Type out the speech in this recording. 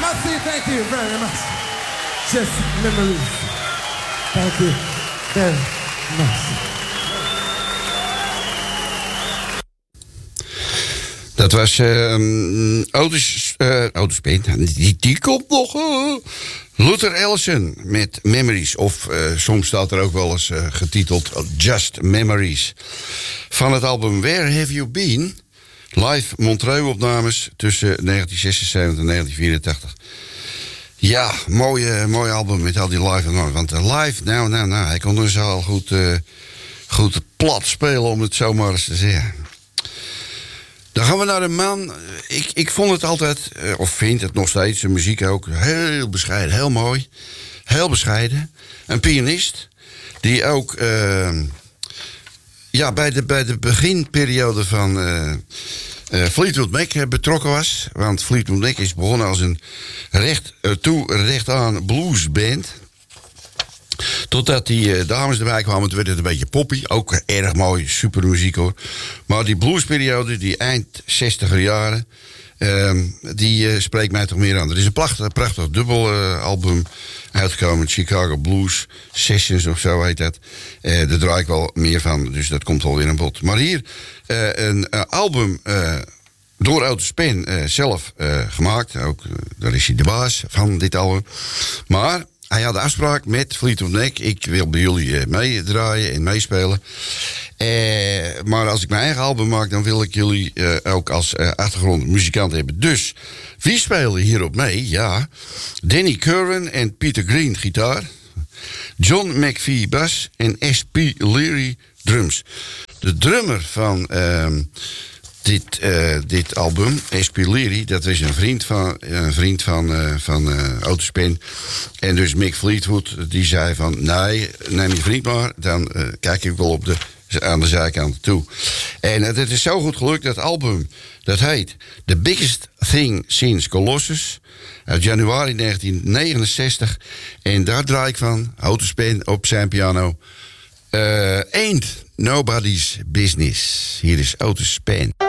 must say thank you very much. Just memories. Thank you very much. Dat was Otis Spann. Die komt nog. Luther Allison met Memories. Of soms staat er ook wel eens getiteld Just Memories. Van het album Where Have You Been? Live Montreux-opnames tussen 1976 en 1984. Ja, mooi album met al die live opnames. Want live, nou, hij kon dus al goed plat spelen, om het zo maar eens te zeggen. Dan gaan we naar een man. Ik vond het altijd, of vind het nog steeds, zijn muziek ook heel bescheiden, heel mooi. Heel bescheiden. Een pianist die ook bij de beginperiode van Fleetwood Mac betrokken was. Want Fleetwood Mac is begonnen als een recht aan bluesband. Totdat die dames erbij kwamen, toen werd het een beetje poppy. Ook erg mooi, super muziek hoor. Maar die bluesperiode, die eind 60er jaren, die spreekt mij toch meer aan. Er is een prachtig dubbel album uitgekomen, Chicago Blues Sessions of zo heet dat. Daar draai ik wel meer van, dus dat komt wel weer aan bod. Maar hier een album door Otis Spann zelf gemaakt. Ook, daar is hij de baas van dit album. Maar hij had de afspraak met Fleetwood Mac. Ik wil bij jullie meedraaien en meespelen. Maar als ik mijn eigen album maak, dan wil ik jullie ook als achtergrondmuzikant hebben. Dus, wie spelen hierop mee? Ja, Danny Curran en Peter Green gitaar. John McVie bas en S.P. Leary drums. De drummer van dit album, S.P. Leary, dat is een vriend van Otis Spann. En dus Mick Fleetwood, die zei van, nee, neem je vriend maar, dan kijk ik wel aan de zijkant toe. En het is zo goed gelukt, dat album, dat heet The Biggest Thing Since Colossus, uit januari 1969. En daar draai ik van, Otis Spann op zijn piano, Ain't Nobody's Business. Hier is Otis Spann.